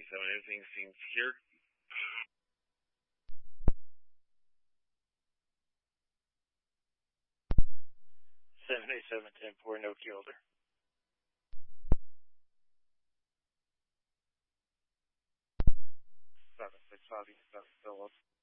Everything seems here. 787-10-4, no key holder. 765 East Phillips.